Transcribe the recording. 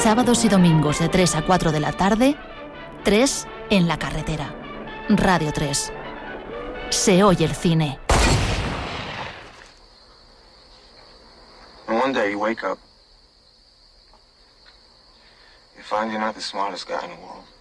Sábados y domingos de 3 a 4 de la tarde, 3 en la carretera. Radio 3. Se oye el cine. And one day you wake up, you find you're not the smartest guy in the world.